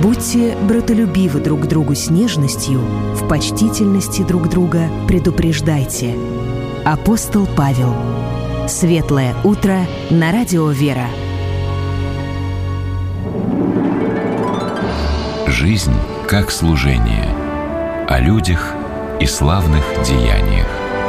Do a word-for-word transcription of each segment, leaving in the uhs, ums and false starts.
Будьте братолюбивы друг к другу с нежностью, в почтительности друг друга предупреждайте. Апостол Павел. Светлое утро на радио «Вера». Жизнь как служение. О людях и славных деяниях.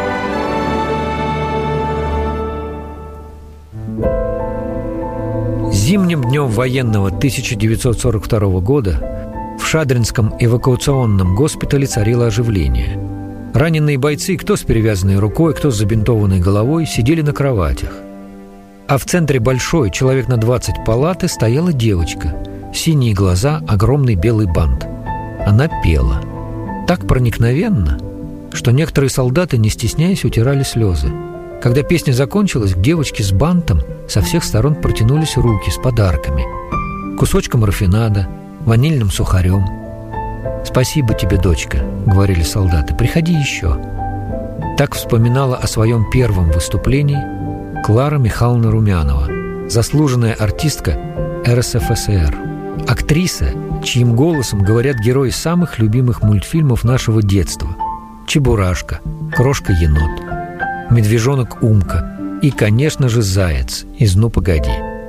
Зимним днем военного тысяча девятьсот сорок второго года в Шадринском эвакуационном госпитале царило оживление. Раненые бойцы, кто с перевязанной рукой, кто с забинтованной головой, сидели на кроватях. А в центре большой, человек на двадцать палаты, стояла девочка. Синие глаза, огромный белый бант. Она пела. Так проникновенно, что некоторые солдаты, не стесняясь, утирали слезы. Когда песня закончилась, к девочке с бантом со всех сторон протянулись руки с подарками. Кусочком рафинада, ванильным сухарем. «Спасибо тебе, дочка», — говорили солдаты, — «приходи еще». Так вспоминала о своем первом выступлении Клара Михайловна Румянова, заслуженная артистка эр эс эф эс эр, актриса, чьим голосом говорят герои самых любимых мультфильмов нашего детства: «Чебурашка», «Крошка-енот», «Медвежонок Умка» и, конечно же, «Заяц» из «Ну, погоди».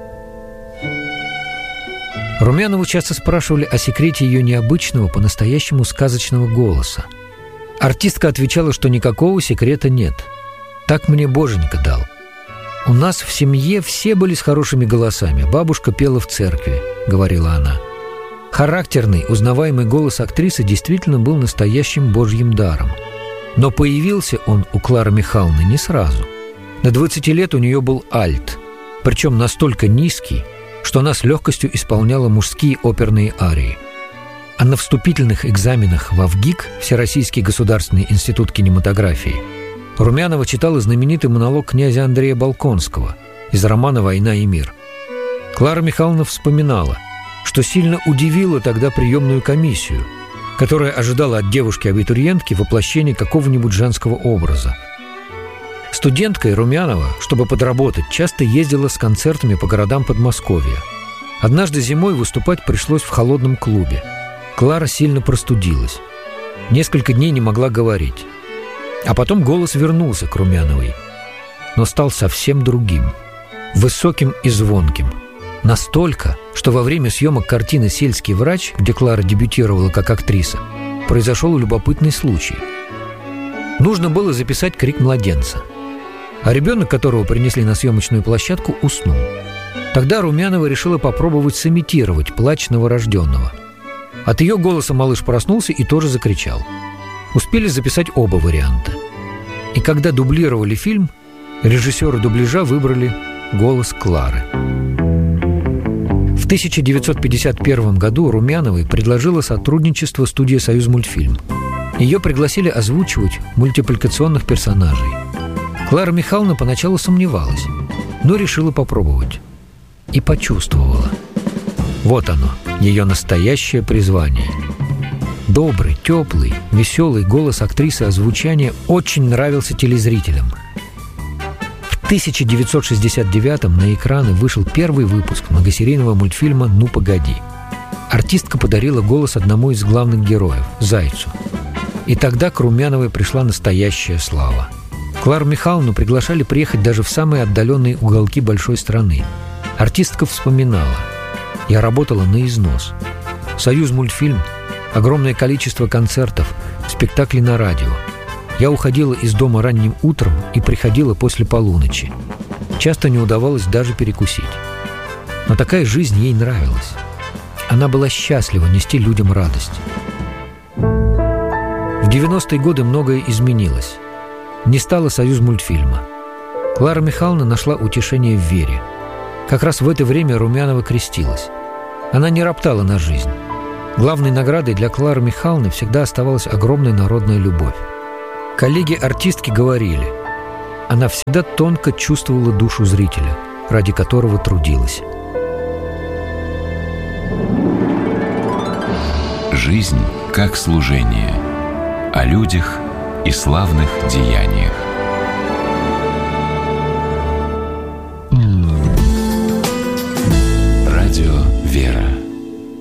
Румянову часто спрашивали о секрете ее необычного, по-настоящему сказочного голоса. Артистка отвечала, что никакого секрета нет. «Так мне Боженька дал. У нас в семье все были с хорошими голосами. Бабушка пела в церкви», — говорила она. Характерный, узнаваемый голос актрисы действительно был настоящим божьим даром. Но появился он у Клары Михайловны не сразу. До двадцати лет у нее был альт, причем настолько низкий, что она с легкостью исполняла мужские оперные арии. А на вступительных экзаменах в ВГИК, Всероссийский государственный институт кинематографии, Румянова читала знаменитый монолог князя Андрея Болконского из романа «Война и мир». Клара Михайловна вспоминала, что сильно удивило тогда приемную комиссию, которая ожидала от девушки-абитуриентки воплощения какого-нибудь женского образа. Студенткой Румянова, чтобы подработать, часто ездила с концертами по городам Подмосковья. Однажды зимой выступать пришлось в холодном клубе. Клара сильно простудилась. Несколько дней не могла говорить. А потом голос вернулся к Румяновой, но стал совсем другим, высоким и звонким. Настолько, что во время съемок картины «Сельский врач», где Клара дебютировала как актриса, произошел любопытный случай. Нужно было записать крик младенца, а ребенок, которого принесли на съемочную площадку, уснул. Тогда Румянова решила попробовать сымитировать плач новорожденного. От ее голоса малыш проснулся и тоже закричал. Успели записать оба варианта. И когда дублировали фильм, режиссеры дубляжа выбрали голос Клары. В тысяча девятьсот пятьдесят первом году Румяновой предложила сотрудничество студия «Союзмультфильм». Ее пригласили озвучивать мультипликационных персонажей. Клара Михайловна поначалу сомневалась, но решила попробовать. И почувствовала. Вот оно, ее настоящее призвание. Добрый, теплый, веселый голос актрисы озвучания очень нравился телезрителям. В тысяча девятьсот шестьдесят девятом на экраны вышел первый выпуск многосерийного мультфильма «Ну, погоди». Артистка подарила голос одному из главных героев – Зайцу. И тогда к Румяновой пришла настоящая слава. Клару Михайловну приглашали приехать даже в самые отдаленные уголки большой страны. Артистка вспоминала: «Я работала на износ. Союзмультфильм, огромное количество концертов, спектаклей на радио. Я уходила из дома ранним утром и приходила после полуночи. Часто не удавалось даже перекусить. Но такая жизнь ей нравилась. Она была счастлива нести людям радость». В девяностые годы многое изменилось. Не стало союзмультфильма. Клара Михайловна нашла утешение в вере. Как раз в это время Румянова крестилась. Она не роптала на жизнь. Главной наградой для Клары Михайловны всегда оставалась огромная народная любовь. Коллеги-артистки говорили: она всегда тонко чувствовала душу зрителя, ради которого трудилась. Жизнь как служение. О людях и славных деяниях.